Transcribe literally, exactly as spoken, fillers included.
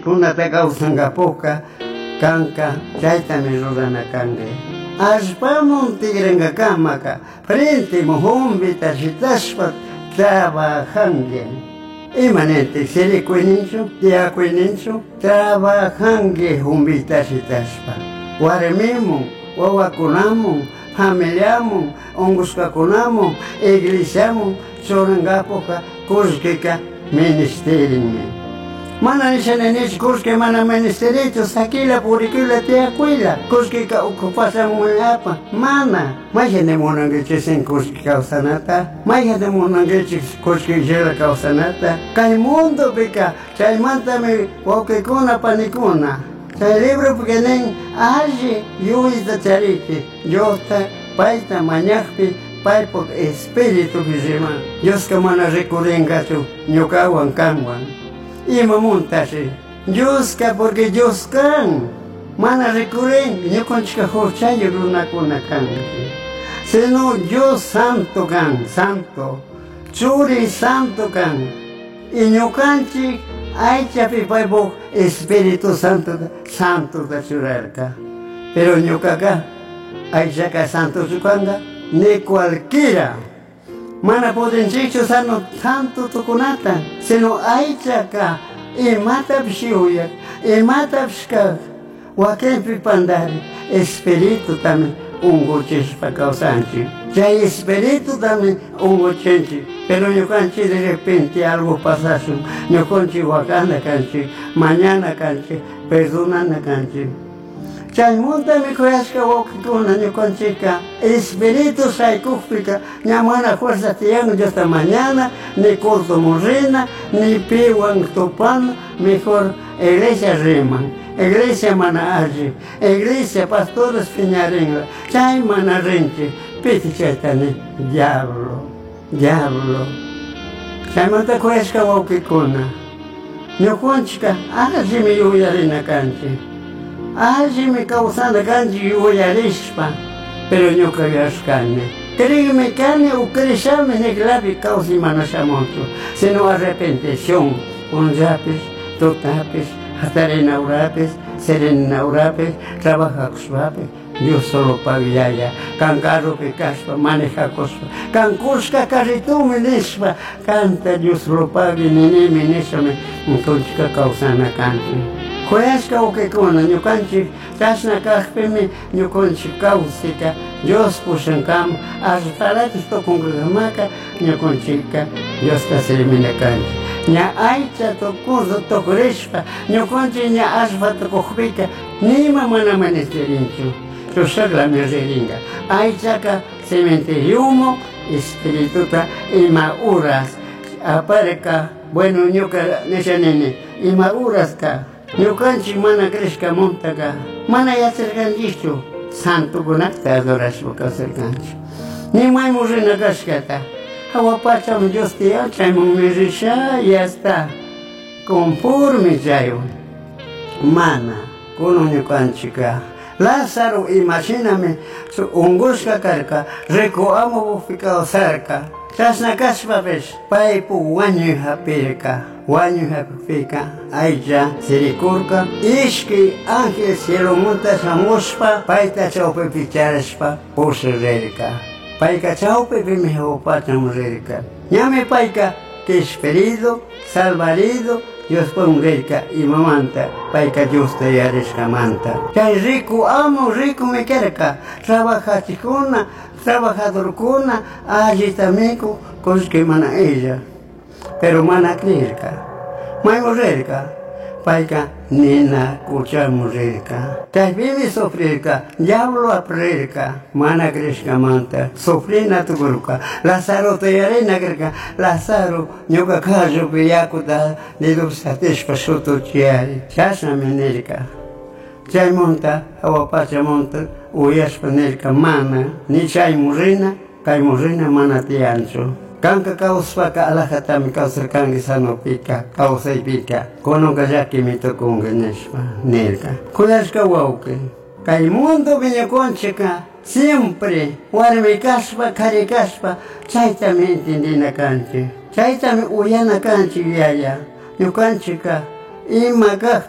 kunata kawsankapuka kanka chaytami rurana kange. Allpamun tigrankakamaka frente muhumbita shitashpa trabajange. Imanente sirikuyninchu, tiyakuyninchu, trabajange humbita shitashpa. Warmimun, wawakunamun, familiamun, unguskakunamun, iglesiamun, chorangapuka, kushkika, ministerinmi. Mana nishanenish kushke mana ministerito, sakila purikula tiakuila, kushkika ocupación apa, mana. Mayane monangeches kushki kausanata, mayane monangeches kushki jela kausanata, kay mundo pika, chay mantame wakekuna panikuna. Chay libro pekenen allí yuita chariti, yota paita mañakpi, paipok espíritu vizima. Dios que mana recurrengachu, ñukawan kanwan. Ima montaje, Diosca porque Dios can, mana recurren, yo conchica horchayo runakuna can. Sino Dios santo can, santo, churi santo can, y ñucanchi, ay chapipaibo, Espíritu Santo, santo da churarca. Pero ñucaca, ay chaca santo chukanga, ni cualquiera. Mana pueden chicho sano tanto tokunata, sino aichaka, y mata pshiuya, y mata pshka, wakempi pandari, espíritu también ungoches pa causanchi. Ya espíritu también ungochenchi, pero yo canchi de repente algo pasasu, yo conchi wakanda canchi, mañana canchi, perdonanda canchi. Chay monta mi koyashka wakikuna ñukanchika, espíritu saykukpika, ñamana fuerza tiyangu yo hasta mañana, ni corto morrina, ni piwan topano, mejor iglesia riman, iglesia mana allí, iglesia pastores piñarenga, chay mana renche, piti chaytani, diablo, diablo. Chay monta koyashka wakikuna, ñukanchika, allí mi yuyarina kanchi. Allí me causando canji uyarishpa, pero no cabías carne. Créeme carne o crechame ne grave causa manashamonto, sino arrepentición, un yapes, totapes, hatarena urapes, serena urapes, trabaja suave. Dios solo pagaya, cangaro que caspa, maneja cospa, cancushka carritu menespa, canta Dios lo pague, nene menesame, un conchica causana cante. Koyashka okekuna, ñukanchik kashna kajpimi, ñukanchik kawsika, Dios pushankam, ashparatis tokunkamaka, ñukanchika, Dios taserimina kanchi. Ña aycha tokurdo tokurishpa, ñukanchik ña ashpa tokujpika, nima mana manesterinchu, chushakla mirringa. Aychaka cementeriumo, espirituta, ima uras, apareka, bueno, ñuka neshanene, ima uraska. Ñukanchik mana crezca montaga, mana yacerganchichu, santo kunakta adorashpa kawsarkanchik. Ni maymun rina kashkata, hawapacham Dios tiyachaymun mirisha, ya está, conforme chaywan. Mana, kuno ñukanchika. Lázaro, imagíname, su ungushka karka, rico amo bufikao sarka. Chasna kashpa pesh, paipu wañu hapirka, wañu hapirka, ayja, sirikurka, ishki ángel cielo monta shamushpa, paita chaupe picharashpa, pusu rerka. Paika chaupe pimeho pacham rerka. Ñame paika, que esperido, salvarido, Dios pon rerka y mamanta, paika Dios te yarishka manta. Chay rico amo, rico me querka, trabaja chikuna, trabajador kuna, allí también con que mana ella, pero mana clírica, mai morrerka, paika nina kucha morrerka, tajbimi sofrirka, diablo aprerka, mana krishka manta, sofrina tuguruka, Lázaro te yarena kerka, Lázaro ñuka kajo piyakuta, nidusateshpa shoto chiari, chasna menerka. Chay monta, hawapacha monta, uyashpa nerka mana, ni chay murrina, kay murrina mana tiancho. Kanka kawspaka alajatami kawsarkangi sanopika, kawsaypika, kononka llaki mitokunga neshpa, nerka. Kuyashka wauke, kay mundo viñakonchika, siempre, warmi kashpa, kari kashpa, chaytami entendina kanchi, chaytami uyana kanchi yaya, ñukanchika, ima kaq